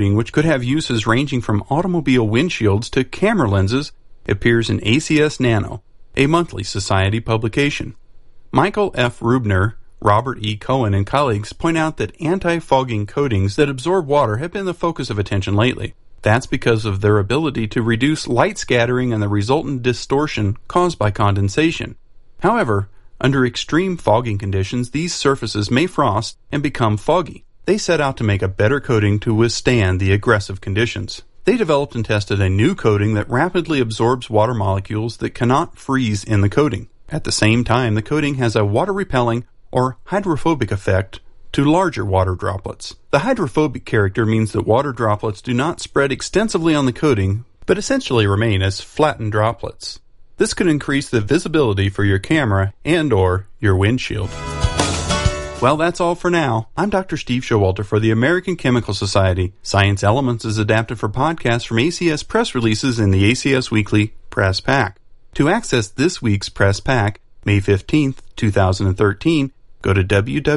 which could have uses ranging from automobile windshields to camera lenses, appears in ACS Nano, a monthly society publication. Michael F. Rubner, Robert E. Cohen, and colleagues point out that anti-fogging coatings that absorb water have been the focus of attention lately. That's because of their ability to reduce light scattering and the resultant distortion caused by condensation. However, under extreme fogging conditions, these surfaces may frost and become foggy. They set out to make a better coating to withstand the aggressive conditions. They developed and tested a new coating that rapidly absorbs water molecules that cannot freeze in the coating. At the same time, the coating has a water-repelling or hydrophobic effect to larger water droplets. The hydrophobic character means that water droplets do not spread extensively on the coating, but essentially remain as flattened droplets. This could increase the visibility for your camera and/or your windshield. Well, that's all for now. I'm Dr. Steve Showalter for the American Chemical Society. Science Elements is adapted for podcasts from ACS press releases in the ACS Weekly Press Pack. To access this week's Press Pack, May 15th, 2013, go to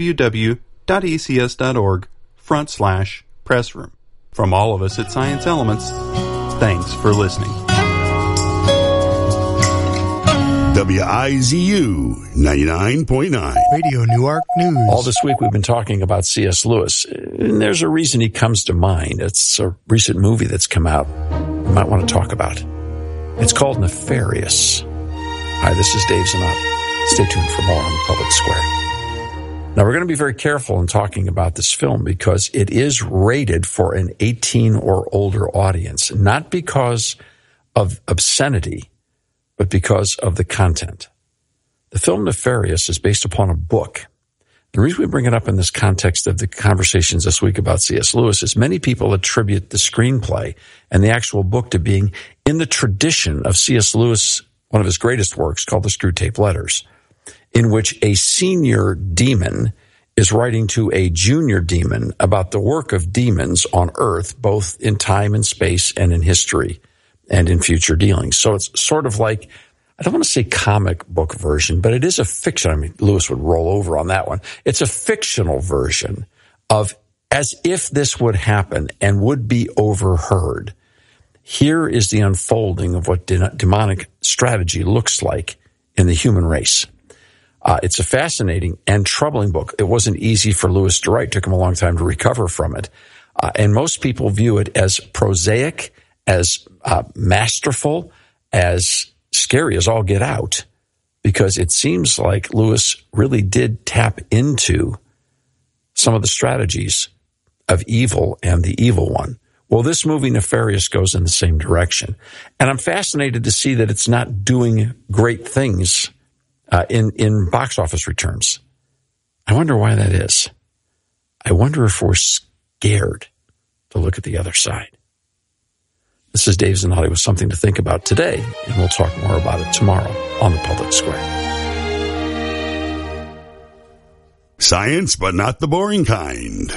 www.acs.org/pressroom. From all of us at Science Elements, thanks for listening. WIZU 99.9. Radio Newark News. All this week we've been talking about C.S. Lewis, and there's a reason he comes to mind. It's a recent movie that's come out you might want to talk about. It's called Nefarious. Hi, this is Dave Zanotti. Stay tuned for more on the Public Square. Now, we're going to be very careful in talking about this film because it is rated for an 18 or older audience, not because of obscenity, but because of the content. The film Nefarious is based upon a book. The reason we bring it up in this context of the conversations this week about C.S. Lewis is many people attribute the screenplay and the actual book to being in the tradition of C.S. Lewis, one of his greatest works called The Screwtape Letters, in which a senior demon is writing to a junior demon about the work of demons on Earth, both in time and space and in history and in future dealings. So it's sort of like, I don't want to say comic book version, but it is a fiction. I mean, Lewis would roll over on that one. It's a fictional version of as if this would happen and would be overheard. Here is the unfolding of what demonic strategy looks like in the human race. It's a fascinating and troubling book. It wasn't easy for Lewis to write. It took him a long time to recover from it. And most people view it as prosaic, as masterful, as scary as all get out, because it seems like Lewis really did tap into some of the strategies of evil and the evil one. Well, this movie Nefarious goes in the same direction. And I'm fascinated to see that it's not doing great things in box office returns. I wonder why that is. I wonder if we're scared to look at the other side. This is Dave Zanotti with something to think about today, and we'll talk more about it tomorrow on the Public Square. Science, but not the boring kind.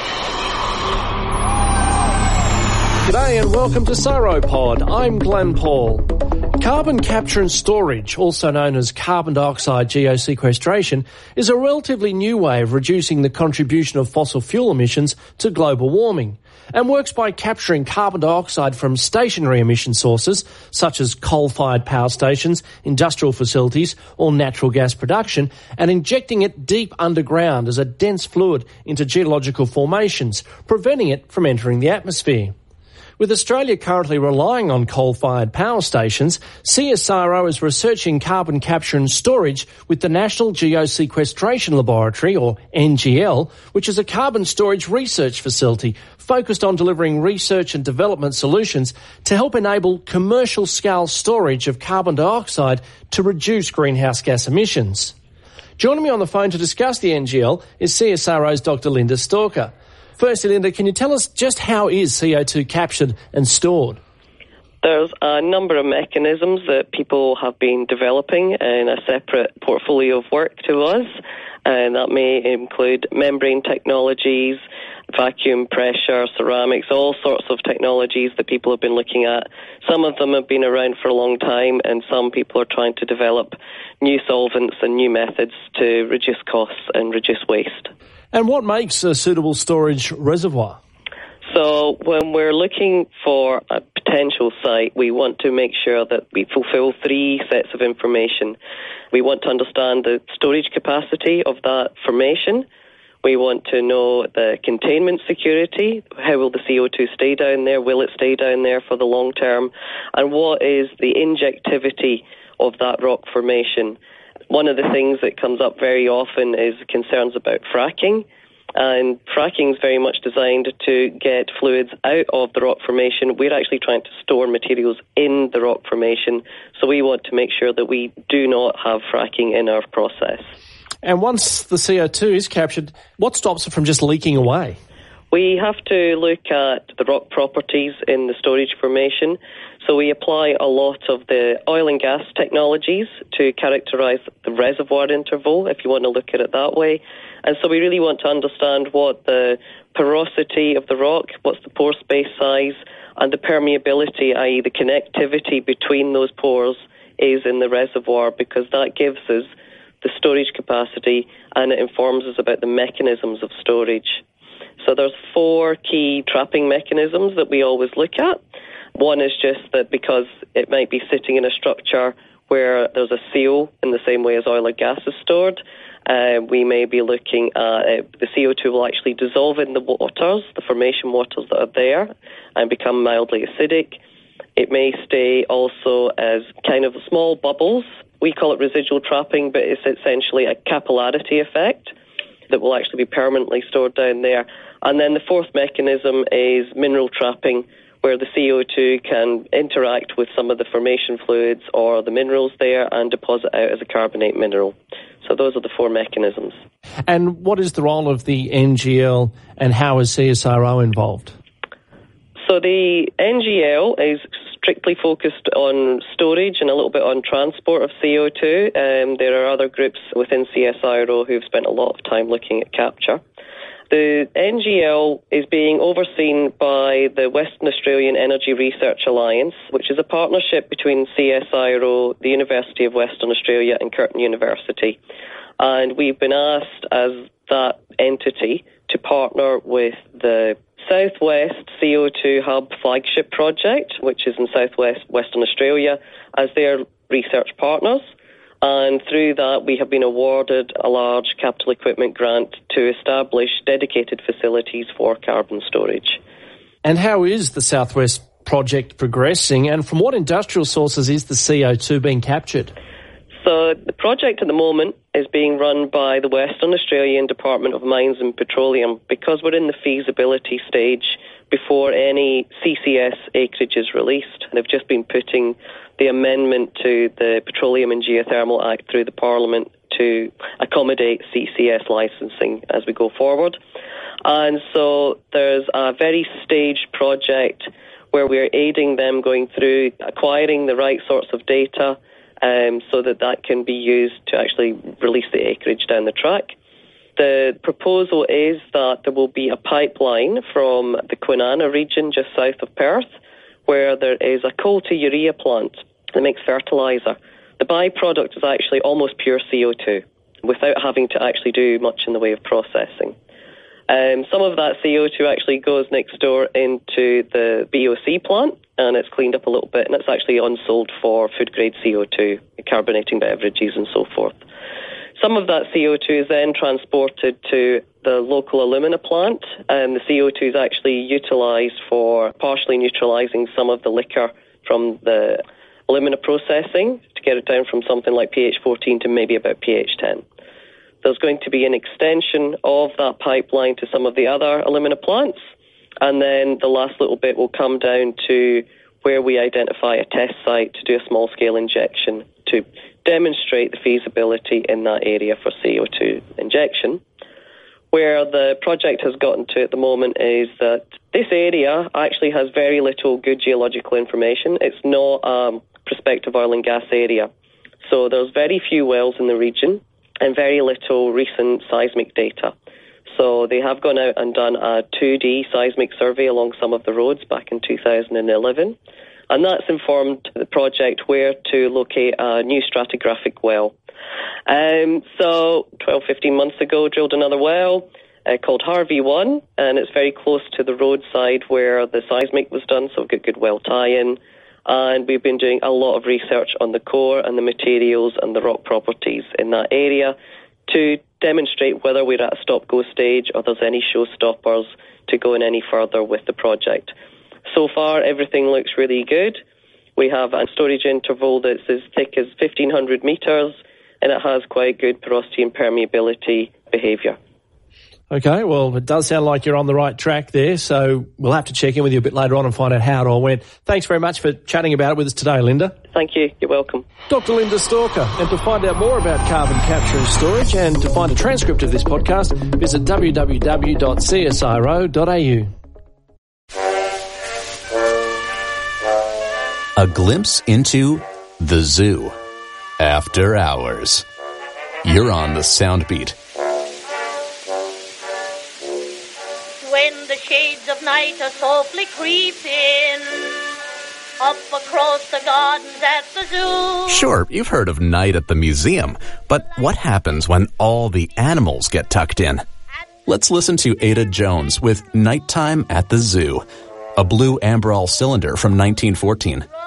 G'day and welcome to Sauropod. I'm Glenn Paul. Carbon capture and storage, also known as carbon dioxide geosequestration, is a relatively new way of reducing the contribution of fossil fuel emissions to global warming, and works by capturing carbon dioxide from stationary emission sources such as coal-fired power stations, industrial facilities or natural gas production, and injecting it deep underground as a dense fluid into geological formations, preventing it from entering the atmosphere. With Australia currently relying on coal-fired power stations, CSIRO is researching carbon capture and storage with the National Geosequestration Laboratory, or NGL, which is a carbon storage research facility focused on delivering research and development solutions to help enable commercial-scale storage of carbon dioxide to reduce greenhouse gas emissions. Joining me on the phone to discuss the NGL is CSIRO's Dr. Linda Stalker. Firstly, Linda, can you tell us just how is CO2 captured and stored? There's a number of mechanisms that people have been developing in a separate portfolio of work to us, and that may include membrane technologies, vacuum pressure, ceramics, all sorts of technologies that people have been looking at. Some of them have been around for a long time, and some people are trying to develop new solvents and new methods to reduce costs and reduce waste. And what makes a suitable storage reservoir? So when we're looking for a potential site, we want to make sure that we fulfill 3 sets of information. We want to understand the storage capacity of that formation. We want to know the containment security. How will the CO2 stay down there? Will it stay down there for the long term? And what is the injectivity of that rock formation? One of the things that comes up very often is concerns about fracking. And fracking is very much designed to get fluids out of the rock formation. We're actually trying to store materials in the rock formation. So we want to make sure that we do not have fracking in our process. And once the CO2 is captured, what stops it from just leaking away? We have to look at the rock properties in the storage formation. So we apply a lot of the oil and gas technologies to characterise the reservoir interval, if you want to look at it that way. And so we really want to understand what the porosity of the rock, what's the pore space size, and the permeability, i.e. the connectivity between those pores, is in the reservoir, because that gives us the storage capacity and it informs us about the mechanisms of storage. So there's 4 key trapping mechanisms that we always look at. One is just that because it might be sitting in a structure where there's a seal in the same way as oil or gas is stored, we may be looking at the CO2 will actually dissolve in the waters, the formation waters that are there, and become mildly acidic. It may stay also as kind of small bubbles. We call it residual trapping, but it's essentially a capillarity effect that will actually be permanently stored down there. And then the 4th mechanism is mineral trapping, where the CO2 can interact with some of the formation fluids or the minerals there and deposit out as a carbonate mineral. So those are the 4 mechanisms. And what is the role of the NGL and how is CSIRO involved? So the NGL is strictly focused on storage and a little bit on transport of CO2. There are other groups within CSIRO who've spent a lot of time looking at capture. The NGL is being overseen by the Western Australian Energy Research Alliance, which is a partnership between CSIRO, the University of Western Australia and Curtin University. And we've been asked as that entity to partner with the Southwest CO2 Hub flagship project, which is in Southwest Western Australia, as their research partners. And through that, we have been awarded a large capital equipment grant to establish dedicated facilities for carbon storage. And how is the Southwest project progressing? And from what industrial sources is the CO2 being captured? So the project at the moment is being run by the Western Australian Department of Mines and Petroleum, because we're in the feasibility stage before any CCS acreage is released. They've just been putting the amendment to the Petroleum and Geothermal Act through the Parliament to accommodate CCS licensing as we go forward. And so there's a very staged project where we're aiding them going through acquiring the right sorts of data so that can be used to actually release the acreage down the track. The proposal is that there will be a pipeline from the Kwinana region just south of Perth, where there is a coal-to-urea plant that makes fertiliser. The byproduct is actually almost pure CO2 without having to actually do much in the way of processing. Some of that CO2 actually goes next door into the BOC plant, and it's cleaned up a little bit, and it's actually unsold for food-grade CO2, carbonating beverages and so forth. Some of that CO2 is then transported to the local alumina plant, and the CO2 is actually utilised for partially neutralising some of the liquor from the alumina processing to get it down from something like pH 14 to maybe about pH 10. There's going to be an extension of that pipeline to some of the other alumina plants, and then the last little bit will come down to where we identify a test site to do a small-scale injection to demonstrate the feasibility in that area for CO2 injection. Where the project has gotten to at the moment is that this area actually has very little good geological information. It's not a prospective oil and gas area. So there's very few wells in the region and very little recent seismic data. So they have gone out and done a 2D seismic survey along some of the roads back in 2011. And that's informed the project where to locate a new stratigraphic well. So 12, 15 months ago, drilled another well. called Harvey 1, and it's very close to the roadside where the seismic was done, so we've got good well tie-in. And we've been doing a lot of research on the core and the materials and the rock properties in that area to demonstrate whether we're at a stop-go stage or there's any showstoppers to go in any further with the project. So far, everything looks really good. We have a storage interval that's as thick as 1,500 metres, and it has quite good porosity and permeability behaviour. Okay, well, it does sound like you're on the right track there, so we'll have to check in with you a bit later on and find out how it all went. Thanks very much for chatting about it with us today, Linda. Thank you. You're welcome. Dr. Linda Stalker. And to find out more about carbon capture and storage and to find a transcript of this podcast, visit www.csiro.au. A glimpse into the zoo. After hours. You're on the Soundbeat. When the shades of night are softly creeping up across the gardens at the zoo. Sure, you've heard of night at the museum, but what happens when all the animals get tucked in? Let's listen to Ada Jones with Nighttime at the Zoo, a blue Ambrol cylinder from 1914.